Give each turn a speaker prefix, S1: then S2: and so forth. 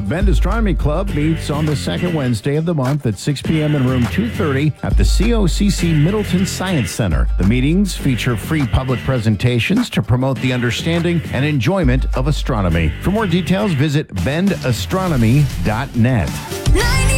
S1: Bend Astronomy Club meets on the second Wednesday of the month at 6 p.m. in room 230 at the COCC Middleton Science Center. The meetings feature free public presentations to promote the understanding and enjoyment of astronomy. For more details, visit bendastronomy.net.